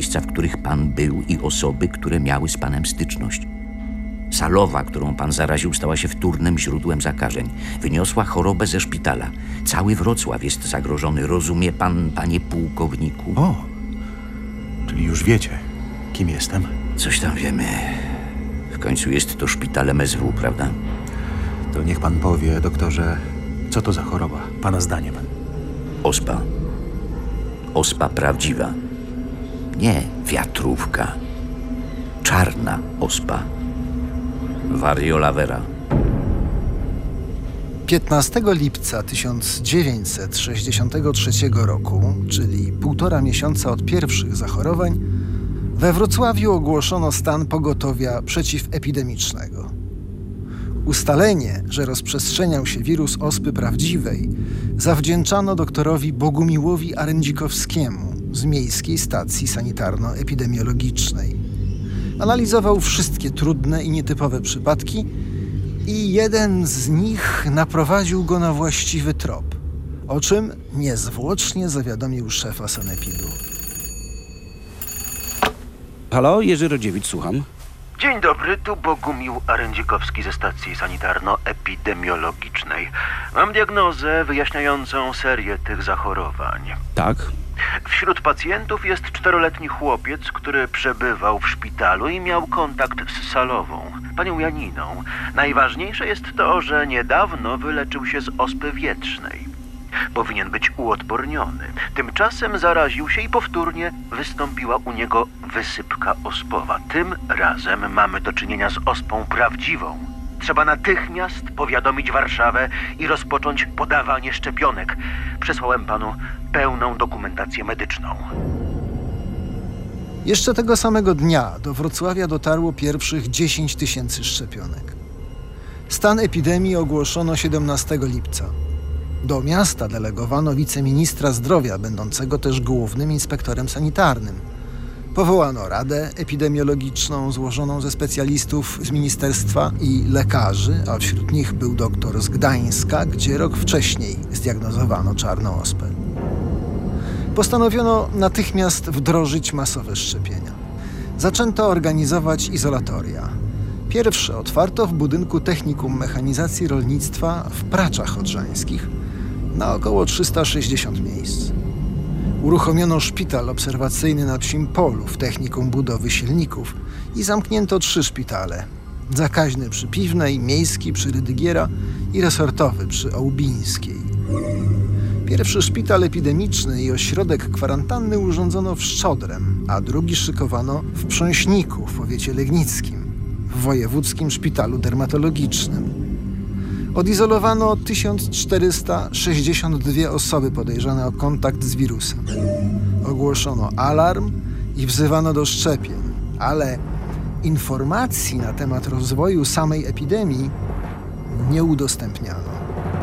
miejsca, w których pan był i osoby, które miały z panem styczność. Salowa, którą pan zaraził, stała się wtórnym źródłem zakażeń. Wyniosła chorobę ze szpitala. Cały Wrocław jest zagrożony. Rozumie pan, panie pułkowniku? O, czyli już wiecie, kim jestem? Coś tam wiemy. W końcu jest to szpital MSW, prawda? To niech pan powie, doktorze, co to za choroba, pana zdaniem? Ospa. Ospa prawdziwa. Nie wiatrówka. Czarna ospa. Variola vera. 15 lipca 1963 roku, czyli 1,5 miesiąca od pierwszych zachorowań, we Wrocławiu ogłoszono stan pogotowia przeciwepidemicznego. Ustalenie, że rozprzestrzeniał się wirus ospy prawdziwej, zawdzięczano doktorowi Bogumiłowi Arędzikowskiemu z Miejskiej Stacji Sanitarno-Epidemiologicznej. Analizował wszystkie trudne i nietypowe przypadki i jeden z nich naprowadził go na właściwy trop, o czym niezwłocznie zawiadomił szefa sanepidu. Halo, Jerzy Rodziewicz, słucham. Dzień dobry, tu Bogumił Arędzikowski ze stacji sanitarno-epidemiologicznej. Mam diagnozę wyjaśniającą serię tych zachorowań. Tak? Wśród pacjentów jest 4-letni chłopiec, który przebywał w szpitalu i miał kontakt z salową, panią Janiną. Najważniejsze jest to, że niedawno wyleczył się z ospy wietrznej. Powinien być uodporniony. Tymczasem zaraził się i powtórnie wystąpiła u niego wysypka ospowa. Tym razem mamy do czynienia z ospą prawdziwą. Trzeba natychmiast powiadomić Warszawę i rozpocząć podawanie szczepionek. Przesłałem panu pełną dokumentację medyczną. Jeszcze tego samego dnia do Wrocławia dotarło pierwszych 10 000 szczepionek. Stan epidemii ogłoszono 17 lipca. Do miasta delegowano wiceministra zdrowia, będącego też głównym inspektorem sanitarnym. Powołano radę epidemiologiczną złożoną ze specjalistów z ministerstwa i lekarzy, a wśród nich był doktor z Gdańska, gdzie rok wcześniej zdiagnozowano czarną ospę. Postanowiono natychmiast wdrożyć masowe szczepienia. Zaczęto organizować izolatoria. Pierwsze otwarto w budynku Technikum Mechanizacji Rolnictwa w Praczach Odrzańskich na około 360 miejsc. Uruchomiono szpital obserwacyjny na Psim Polu w Technikum Budowy Silników i zamknięto 3 szpitale. Zakaźny przy Piwnej, miejski przy Rydygiera i resortowy przy Ołbińskiej. Pierwszy szpital epidemiczny i ośrodek kwarantanny urządzono w Szczodrem, a drugi szykowano w Prząśniku w powiecie legnickim, w Wojewódzkim Szpitalu Dermatologicznym. Odizolowano 1462 osoby podejrzane o kontakt z wirusem. Ogłoszono alarm i wzywano do szczepień, ale informacji na temat rozwoju samej epidemii nie udostępniano.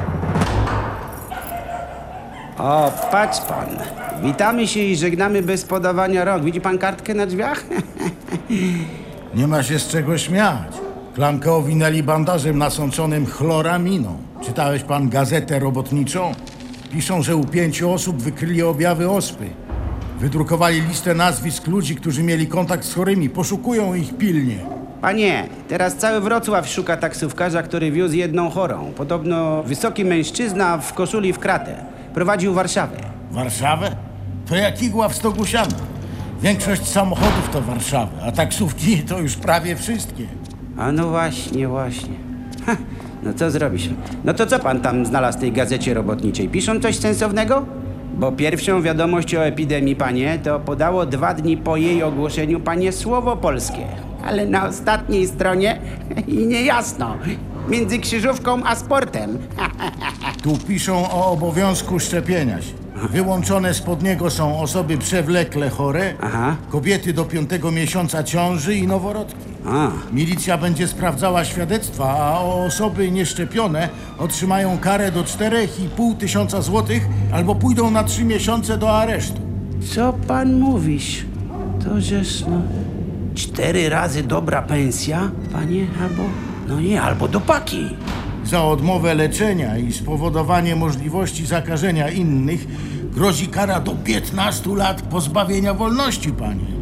O, patrz pan. Witamy się i żegnamy bez podawania rąk. Widzi pan kartkę na drzwiach? Nie ma się z czego śmiać. Klamkę owinęli bandażem nasączonym chloraminą. Czytałeś pan gazetę robotniczą? Piszą, że u 5 osób wykryli objawy ospy. Wydrukowali listę nazwisk ludzi, którzy mieli kontakt z chorymi. Poszukują ich pilnie. Panie, teraz cały Wrocław szuka taksówkarza, który wiózł jedną chorą. Podobno wysoki mężczyzna w koszuli w kratę. Prowadził Warszawę. Warszawę? To jak igła w stogu siana. Większość samochodów to Warszawa, a taksówki to już prawie wszystkie. A no właśnie, właśnie. Ha, no co zrobisz? No to co pan tam znalazł w tej gazecie robotniczej? Piszą coś sensownego? Bo pierwszą wiadomość o epidemii, panie, to podało 2 dni po jej ogłoszeniu panie Słowo Polskie. Ale na ostatniej stronie i niejasno. Między krzyżówką a sportem. Tu piszą o obowiązku szczepienia się. Wyłączone spod niego są osoby przewlekle chore, kobiety do 5. miesiąca ciąży i noworodki. Milicja będzie sprawdzała świadectwa, a osoby nieszczepione otrzymają karę do 4,5 tysiąca złotych albo pójdą na 3 miesiące do aresztu. Co pan mówisz? To żeż no 4 razy dobra pensja, panie, albo no nie, albo do paki. Za odmowę leczenia i spowodowanie możliwości zakażenia innych grozi kara do 15 lat pozbawienia wolności, panie.